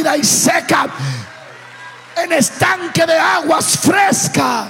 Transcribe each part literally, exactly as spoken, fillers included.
y seca en estanque de aguas frescas.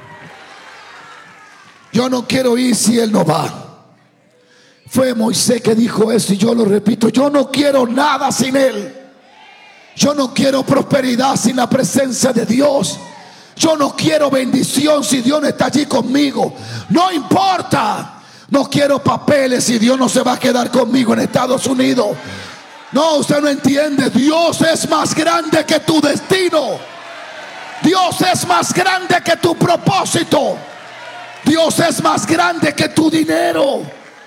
Yo no quiero ir si Él no va. Fue Moisés que dijo eso y yo lo repito. Yo no quiero nada sin Él. Yo no quiero prosperidad sin la presencia de Dios. Yo no quiero bendición si Dios no está allí conmigo. No importa. No quiero papeles si Dios no se va a quedar conmigo en Estados Unidos. No, usted no entiende. Dios es más grande que tu destino. Dios es más grande que tu propósito. Dios es más grande que tu dinero.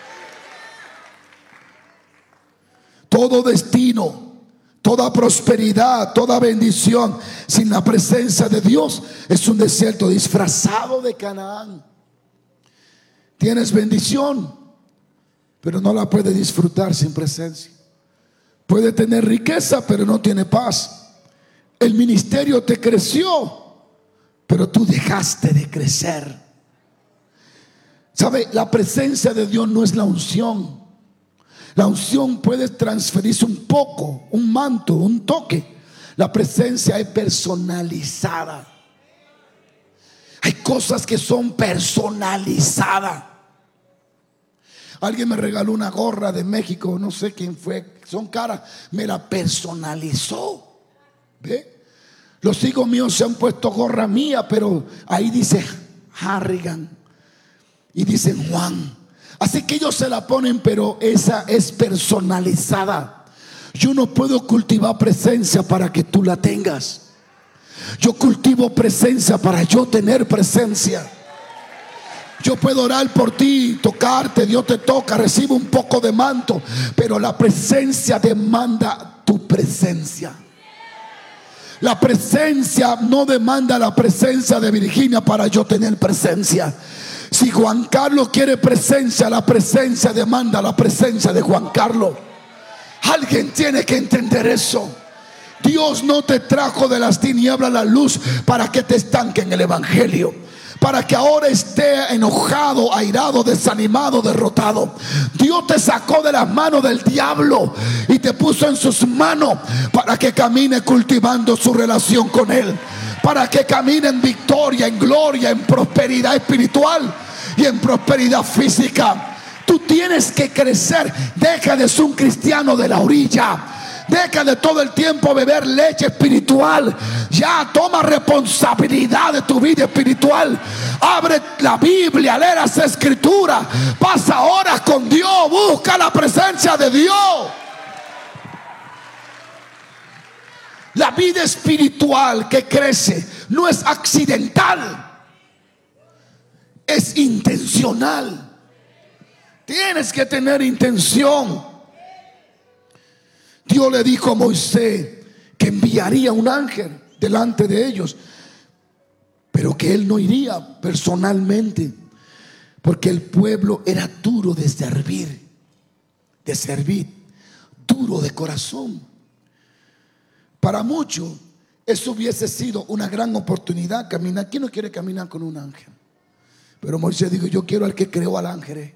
Todo destino, toda prosperidad, toda bendición sin la presencia de Dios es un desierto disfrazado de Canaán. Tienes bendición, pero no la puedes disfrutar sin presencia. Puede tener riqueza, pero no tiene paz. El ministerio te creció, pero tú dejaste de crecer. ¿Sabe? La presencia de Dios no es la unción. La unción puede transferirse un poco, un manto, un toque. La presencia es personalizada. Hay cosas que son personalizadas. Alguien me regaló una gorra de México, no sé quién fue, son caras, me la personalizó. ¿Ve? Los hijos míos se han puesto gorra mía, pero ahí dice Harrigan y dicen Juan. Así que ellos se la ponen, pero esa es personalizada. Yo no puedo cultivar presencia para que tú la tengas. Yo cultivo presencia para yo tener presencia. Yo puedo orar por ti, tocarte, Dios te toca, recibe un poco de manto, pero la presencia demanda tu presencia. La presencia no demanda la presencia de Virginia para yo tener presencia. Si Juan Carlos quiere presencia, la presencia demanda la presencia de Juan Carlos. Alguien tiene que entender eso. Dios no te trajo de las tinieblas a la luz para que te estanque en el evangelio, para que ahora esté enojado, airado, desanimado, derrotado. Dios te sacó de las manos del diablo y te puso en sus manos para que camine cultivando su relación con Él, para que camine en victoria, en gloria, en prosperidad espiritual y en prosperidad física. Tú tienes que crecer. Deja de ser un cristiano de la orilla. Deja de todo el tiempo beber leche espiritual. Ya toma responsabilidad de tu vida espiritual. Abre la Biblia, lee las escrituras, pasa horas con Dios, busca la presencia de Dios. La vida espiritual que crece no es accidental, es intencional. Tienes que tener intención. Dios le dijo a Moisés que enviaría un ángel delante de ellos, pero que él no iría personalmente, porque el pueblo era duro de servir, de servir, duro de corazón. Para muchos eso hubiese sido una gran oportunidad, caminar. ¿Quién no quiere caminar con un ángel? Pero Moisés dijo: yo quiero al que creó al ángel.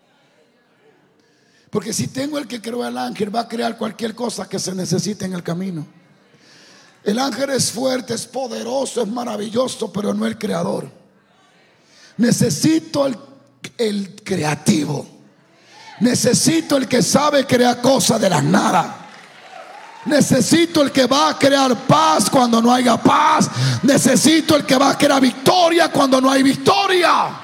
Porque si tengo el que creó al ángel, va a crear cualquier cosa que se necesite en el camino. El ángel es fuerte, es poderoso, es maravilloso, pero no el creador. Necesito el, el creativo. Necesito el que sabe crear cosas de la nada. Necesito el que va a crear paz cuando no haya paz. Necesito el que va a crear victoria cuando no hay victoria.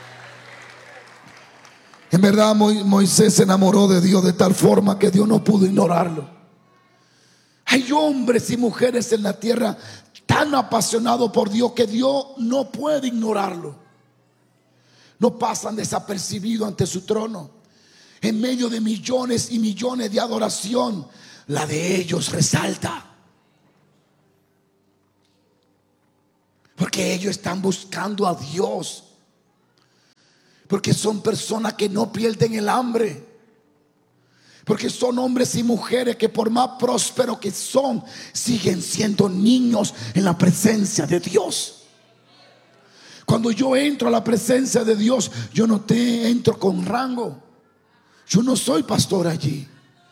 En verdad, Moisés se enamoró de Dios de tal forma que Dios no pudo ignorarlo. Hay hombres y mujeres en la tierra tan apasionados por Dios que Dios no puede ignorarlo. No pasan desapercibidos ante su trono. En medio de millones y millones de adoración, la de ellos resalta. Porque ellos están buscando a Dios. Porque son personas que no pierden el hambre. Porque son hombres y mujeres que por más prósperos que son, siguen siendo niños en la presencia de Dios. Cuando yo entro a la presencia de Dios, yo no te entro con rango. Yo no soy pastor allí.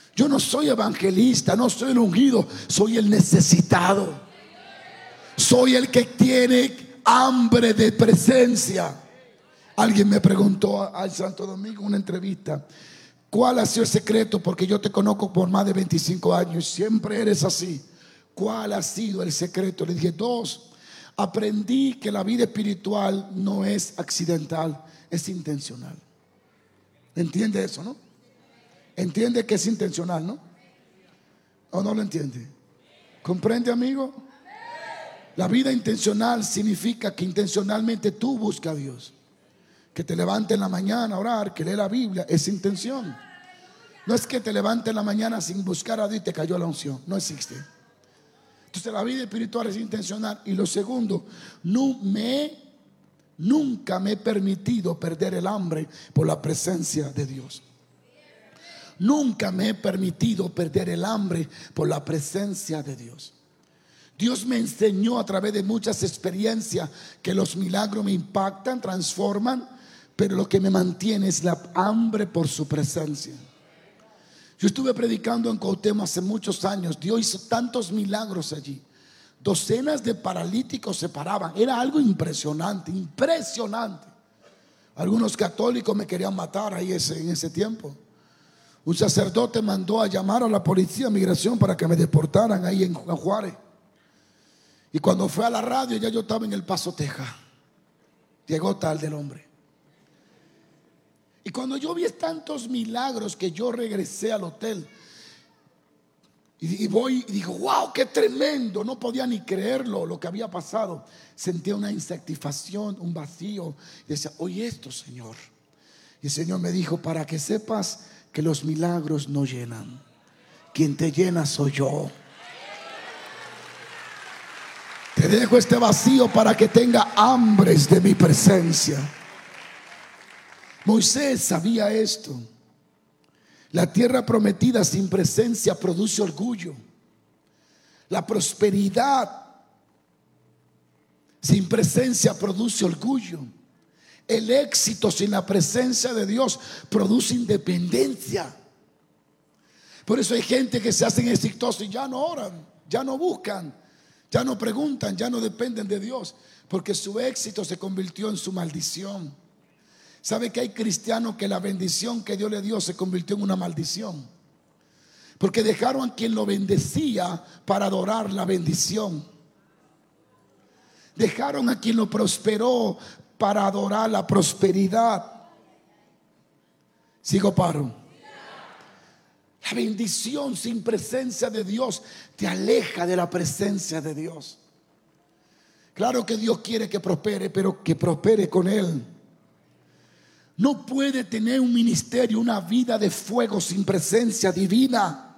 Yo no soy evangelista, no soy el ungido, soy el necesitado. Soy el que tiene hambre de presencia. Alguien me preguntó al Santo Domingo en una entrevista: ¿cuál ha sido el secreto? Porque yo te conozco por más de veinticinco años, siempre eres así. ¿Cuál ha sido el secreto? Le dije: dos, aprendí que la vida espiritual no es accidental, es intencional. ¿Entiende eso, no? Entiende que es intencional, ¿no? ¿O no lo entiende? ¿Comprende, amigo? La vida intencional significa que intencionalmente tú buscas a Dios. Que te levantes en la mañana a orar, que lee la Biblia, es intención. No es que te levantes en la mañana sin buscar a Dios y te cayó la unción. No existe. Entonces la vida espiritual es intencional. Y lo segundo, no me, nunca me he permitido perder el hambre por la presencia de Dios. Nunca me he permitido perder el hambre por la presencia de Dios. Dios me enseñó a través de muchas experiencias que los milagros me impactan, transforman, pero lo que me mantiene es la hambre por su presencia. Yo estuve predicando en Cuauhtémoc hace muchos años. Dios hizo tantos milagros allí. Docenas de paralíticos se paraban. Era algo impresionante, impresionante. Algunos católicos me querían matar ahí ese, en ese tiempo. Un sacerdote mandó a llamar a la policía de migración para que me deportaran ahí en Juárez. Y cuando fue a la radio, ya yo estaba en El Paso, Texas. Llegó tarde el hombre. Y cuando yo vi tantos milagros que yo regresé al hotel y, y voy y digo: wow, qué tremendo. No podía ni creerlo lo que había pasado. Sentía una insatisfacción, un vacío. Y decía: oye esto, Señor. Y el Señor me dijo: para que sepas que los milagros no llenan, quien te llena soy yo. Te dejo este vacío para que tenga hambres de mi presencia. Moisés sabía esto. La tierra prometida sin presencia produce orgullo. La prosperidad sin presencia produce orgullo. El éxito sin la presencia de Dios produce independencia. Por eso hay gente que se hacen exitosos y ya no oran, ya no buscan, ya no preguntan, ya no dependen de Dios, porque su éxito se convirtió en su maldición. ¿Sabe que hay cristianos que la bendición que Dios le dio se convirtió en una maldición? Porque dejaron a quien lo bendecía para adorar la bendición. Dejaron a quien lo prosperó para adorar la prosperidad. Sigo, paro. La bendición sin presencia de Dios te aleja de la presencia de Dios. Claro que Dios quiere que prospere, pero que prospere con Él. No puede tener un ministerio, una vida de fuego sin presencia divina.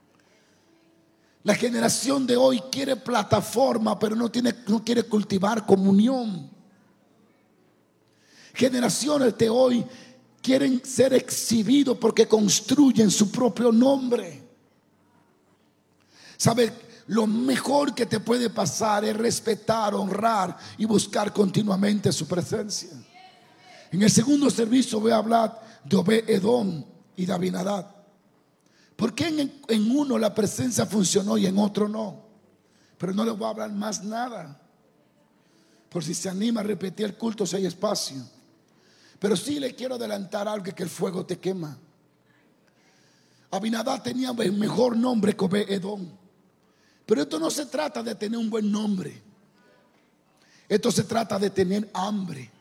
La generación de hoy quiere plataforma, pero no tiene, no quiere cultivar comunión. Generaciones de hoy quieren ser exhibidos porque construyen su propio nombre. ¿Sabes? Lo mejor que te puede pasar es respetar, honrar y buscar continuamente su presencia. En el segundo servicio voy a hablar de Obed-Edom y de Abinadab. ¿Por qué en, en uno la presencia funcionó y en otro no? Pero no les voy a hablar más nada. Por si se anima a repetir el culto, si hay espacio. Pero sí le quiero adelantar algo, que el fuego te quema. Abinadab tenía el mejor nombre que Obed-Edom. Pero esto no se trata de tener un buen nombre. Esto se trata de tener hambre.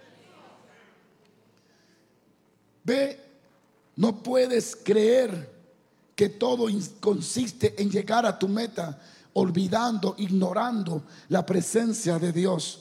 Ve, no puedes creer que todo consiste en llegar a tu meta olvidando, ignorando la presencia de Dios.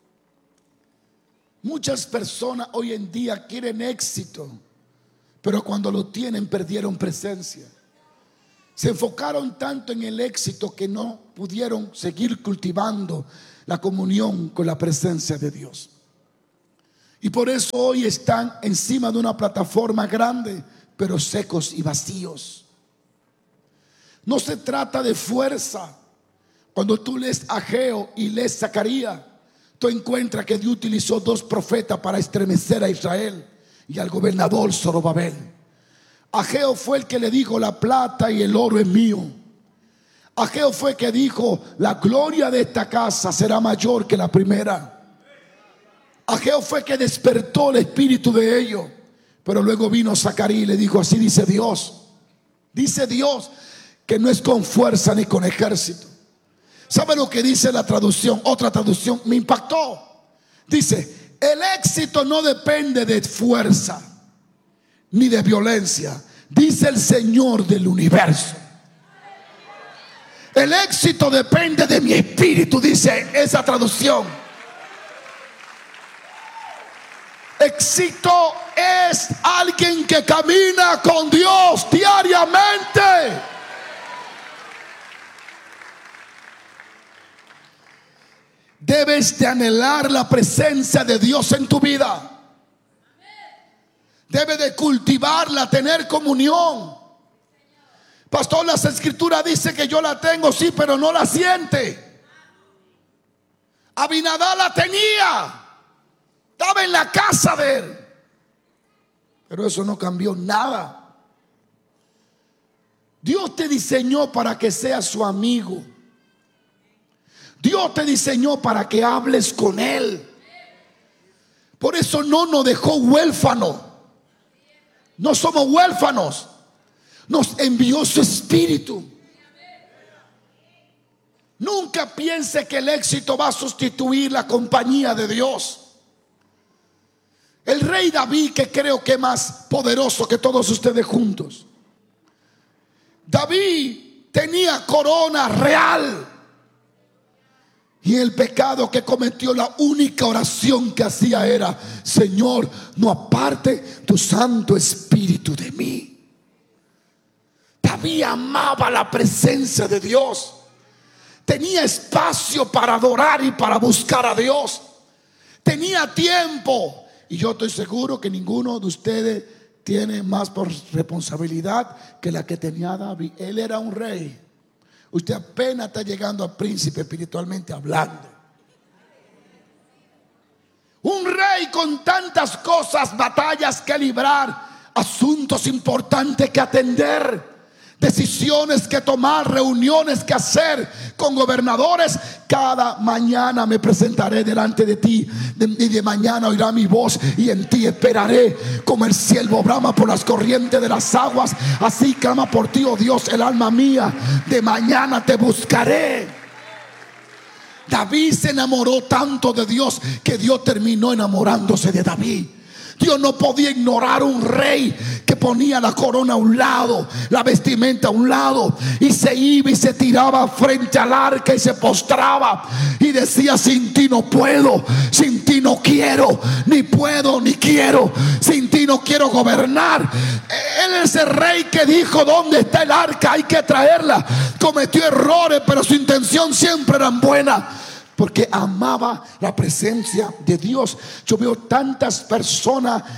Muchas personas hoy en día quieren éxito, pero cuando lo tienen perdieron presencia. Se enfocaron tanto en el éxito que no pudieron seguir cultivando la comunión con la presencia de Dios. Y por eso hoy están encima de una plataforma grande, pero secos y vacíos. No se trata de fuerza. Cuando tú lees Ageo y lees Zacarías, tú encuentras que Dios utilizó dos profetas para estremecer a Israel y al gobernador Zorobabel. Ageo fue el que le dijo: la plata y el oro es mío. Ageo fue el que dijo: la gloria de esta casa será mayor que la primera. Ageo fue el que despertó el espíritu de ellos. Pero luego vino Zacarías y le dijo: así dice Dios. Dice Dios que no es con fuerza ni con ejército. ¿Sabe lo que dice la traducción? Otra traducción me impactó. Dice: el éxito no depende de fuerza ni de violencia, dice el Señor del universo. El éxito depende de mi espíritu, dice esa traducción. Éxito es alguien que camina con Dios diariamente. Debes de anhelar la presencia de Dios en tu vida. Debes de cultivarla, tener comunión. Pastor, las escrituras dicen que yo la tengo, sí, pero no la siente. Abinadab la tenía, estaba en la casa de él, pero eso no cambió nada. Dios te diseñó para que seas su amigo. Dios te diseñó para que hables con él. Por eso no nos dejó huérfanos. No somos huérfanos. Nos envió su espíritu. Nunca piense que el éxito va a sustituir la compañía de Dios. El rey David, que creo que es más poderoso que todos ustedes juntos, David tenía corona real. Y el pecado que cometió, la única oración que hacía era: Señor, no aparte tu Santo Espíritu de mí. David amaba la presencia de Dios. Tenía espacio para adorar y para buscar a Dios. Tenía tiempo. Y yo estoy seguro que ninguno de ustedes tiene más por responsabilidad que la que tenía David. Él era un rey. Usted apenas está llegando a príncipe espiritualmente hablando. Un rey con tantas cosas, batallas que librar, asuntos importantes que atender, decisiones que tomar, reuniones que hacer con gobernadores. Cada mañana me presentaré delante de ti, y de mañana oirá mi voz, y en ti esperaré. Como el siervo brama por las corrientes de las aguas, así clama por ti, oh Dios, el alma mía. De mañana te buscaré. David se enamoró tanto de Dios que Dios terminó enamorándose de David. Dios no podía ignorar un rey que ponía la corona a un lado, la vestimenta a un lado, y se iba y se tiraba frente al arca y se postraba y decía: sin ti no puedo, sin ti no quiero, ni puedo ni quiero, sin ti no quiero gobernar. Él es el rey que dijo: ¿dónde está el arca? Hay que traerla. Cometió errores, pero su intención siempre era buena, porque amaba la presencia de Dios. Yo veo tantas personas